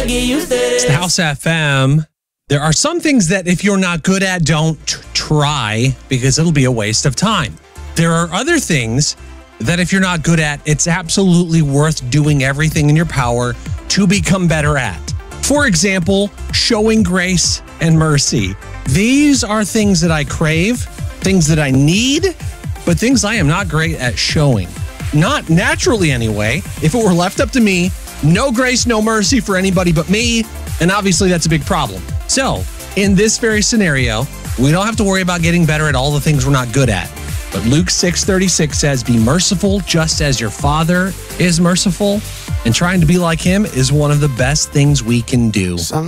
get used to this. It's the House FM. There are some things that if you're not good at, don't try because it'll be a waste of time. There are other things that if you're not good at, it's absolutely worth doing everything in your power to become better at. For example, showing grace and mercy. These are things that I crave, things that I need, but things I am not great at showing. Not naturally anyway. If it were left up to me, no grace, no mercy for anybody but me, and obviously that's a big problem. So, in this very scenario, we don't have to worry about getting better at all the things we're not good at. But Luke 6:36 says, be merciful just as your Father is merciful. And trying to be like him is one of the best things we can do.